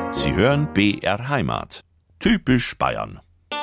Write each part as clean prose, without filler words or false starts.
Sie hören BR Heimat. Typisch Bayern.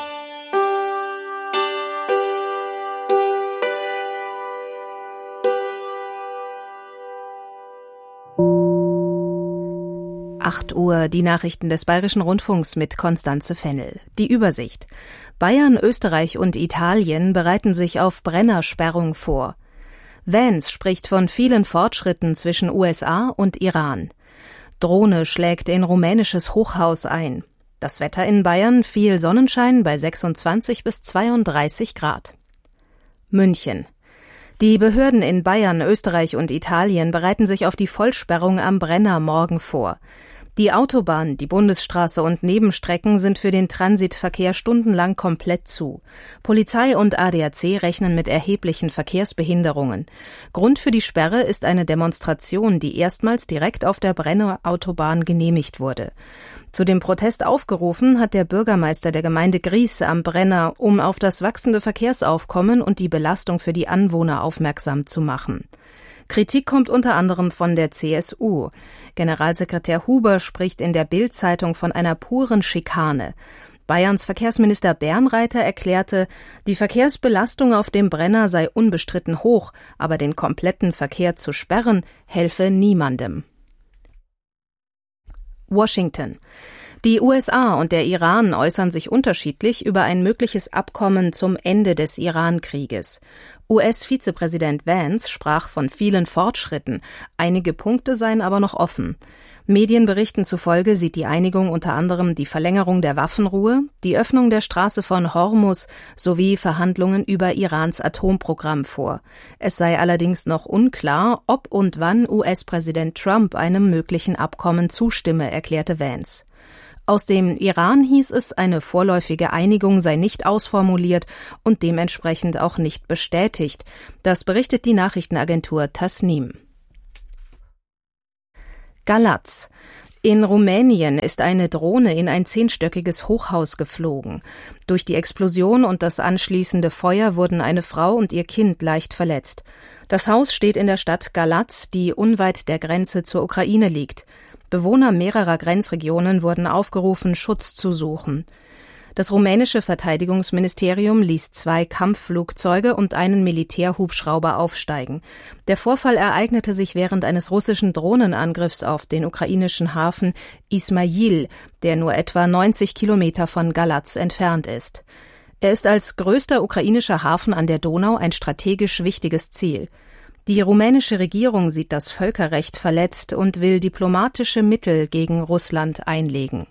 Uhr, die Nachrichten des Bayerischen Rundfunks mit Constanze Fennel. Die Übersicht. Bayern, Österreich und Italien bereiten sich auf Brennersperrung vor. Vance spricht von vielen Fortschritten zwischen USA und Iran. Drohne schlägt in rumänisches Hochhaus ein. Das Wetter in Bayern: viel Sonnenschein bei 26 bis 32 Grad. München. Die Behörden in Bayern, Österreich und Italien bereiten sich auf die Vollsperrung am Brenner morgen vor. Die Autobahn, die Bundesstraße und Nebenstrecken sind für den Transitverkehr stundenlang komplett zu. Polizei und ADAC rechnen mit erheblichen Verkehrsbehinderungen. Grund für die Sperre ist eine Demonstration, die erstmals direkt auf der Brenner Autobahn genehmigt wurde. Zu dem Protest aufgerufen hat der Bürgermeister der Gemeinde Gries am Brenner, um auf das wachsende Verkehrsaufkommen und die Belastung für die Anwohner aufmerksam zu machen. Kritik kommt unter anderem von der CSU. Generalsekretär Huber spricht in der Bild-Zeitung von einer puren Schikane. Bayerns Verkehrsminister Bernreiter erklärte, die Verkehrsbelastung auf dem Brenner sei unbestritten hoch, aber den kompletten Verkehr zu sperren, helfe niemandem. Washington. Die USA und der Iran äußern sich unterschiedlich über ein mögliches Abkommen zum Ende des Iran-Krieges. US-Vizepräsident Vance sprach von vielen Fortschritten, einige Punkte seien aber noch offen. Medienberichten zufolge sieht die Einigung unter anderem die Verlängerung der Waffenruhe, die Öffnung der Straße von Hormuz sowie Verhandlungen über Irans Atomprogramm vor. Es sei allerdings noch unklar, ob und wann US-Präsident Trump einem möglichen Abkommen zustimme, erklärte Vance. Aus dem Iran hieß es, eine vorläufige Einigung sei nicht ausformuliert und dementsprechend auch nicht bestätigt. Das berichtet die Nachrichtenagentur Tasnim. Galatz. In Rumänien ist eine Drohne in ein 10-stöckiges Hochhaus geflogen. Durch die Explosion und das anschließende Feuer wurden eine Frau und ihr Kind leicht verletzt. Das Haus steht in der Stadt Galatz, die unweit der Grenze zur Ukraine liegt. Bewohner mehrerer Grenzregionen wurden aufgerufen, Schutz zu suchen. Das rumänische Verteidigungsministerium ließ 2 Kampfflugzeuge und einen Militärhubschrauber aufsteigen. Der Vorfall ereignete sich während eines russischen Drohnenangriffs auf den ukrainischen Hafen Ismail, der nur etwa 90 Kilometer von Galatz entfernt ist. Er ist als größter ukrainischer Hafen an der Donau ein strategisch wichtiges Ziel. Die rumänische Regierung sieht das Völkerrecht verletzt und will diplomatische Mittel gegen Russland einlegen.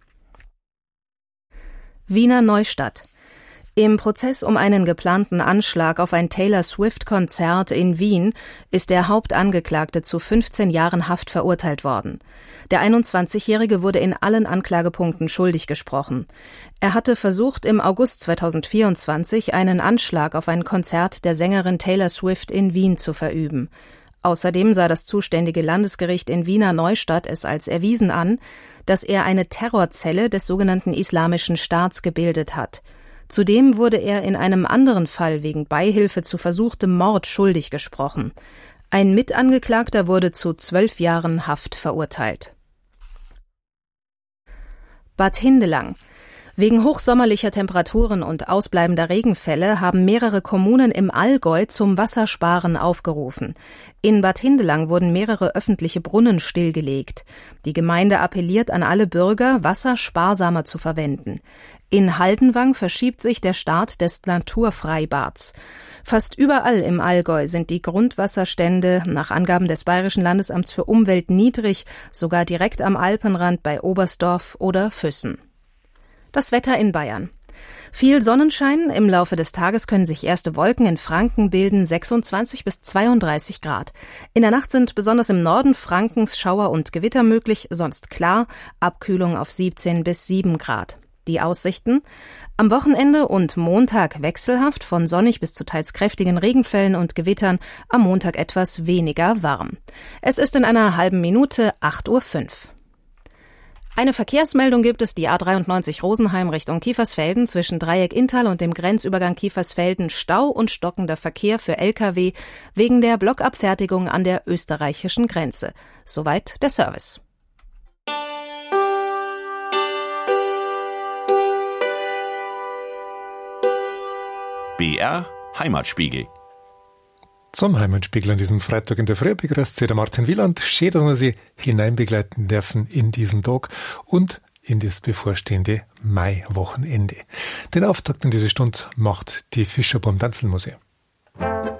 Wiener Neustadt. Im Prozess um einen geplanten Anschlag auf ein Taylor-Swift-Konzert in Wien ist der Hauptangeklagte zu 15 Jahren Haft verurteilt worden. Der 21-Jährige wurde in allen Anklagepunkten schuldig gesprochen. Er hatte versucht, im August 2024 einen Anschlag auf ein Konzert der Sängerin Taylor Swift in Wien zu verüben. Außerdem sah das zuständige Landesgericht in Wiener Neustadt es als erwiesen an, dass er eine Terrorzelle des sogenannten Islamischen Staats gebildet hat. Zudem wurde er in einem anderen Fall wegen Beihilfe zu versuchtem Mord schuldig gesprochen. Ein Mitangeklagter wurde zu 12 Jahren Haft verurteilt. Bad Hindelang. Wegen hochsommerlicher Temperaturen und ausbleibender Regenfälle haben mehrere Kommunen im Allgäu zum Wassersparen aufgerufen. In Bad Hindelang wurden mehrere öffentliche Brunnen stillgelegt. Die Gemeinde appelliert an alle Bürger, Wasser sparsamer zu verwenden. In Haldenwang verschiebt sich der Start des Naturfreibads. Fast überall im Allgäu sind die Grundwasserstände nach Angaben des Bayerischen Landesamts für Umwelt niedrig, sogar direkt am Alpenrand bei Oberstdorf oder Füssen. Das Wetter in Bayern. Viel Sonnenschein, im Laufe des Tages können sich erste Wolken in Franken bilden, 26 bis 32 Grad. In der Nacht sind besonders im Norden Frankens Schauer und Gewitter möglich, sonst klar, Abkühlung auf 17 bis 7 Grad. Die Aussichten: am Wochenende und Montag wechselhaft, von sonnig bis zu teils kräftigen Regenfällen und Gewittern, am Montag etwas weniger warm. Es ist in einer halben Minute 8:05 Uhr. Eine Verkehrsmeldung gibt es: die A93 Rosenheim Richtung Kiefersfelden zwischen Dreieck Inntal und dem Grenzübergang Kiefersfelden Stau und stockender Verkehr für Lkw wegen der Blockabfertigung an der österreichischen Grenze. Soweit der Service. BR Heimatspiegel. Zum Heimatspiegel an diesem Freitag in der Früh begrüßt Sie der Martin Wieland. Schön, dass wir Sie hineinbegleiten dürfen in diesen Tag und in das bevorstehende Maiwochenende. Den Auftakt in diese Stunde macht die Fischerbaum Tanzelmusik.